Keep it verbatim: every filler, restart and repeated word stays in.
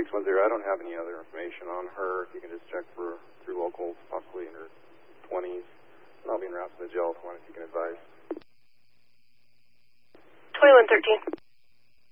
six one zero. I don't have any other information on her. If you can just check for through locals, possibly in her twenties. And I'll be en route to the jail if you can advise. twenty-one thirteen.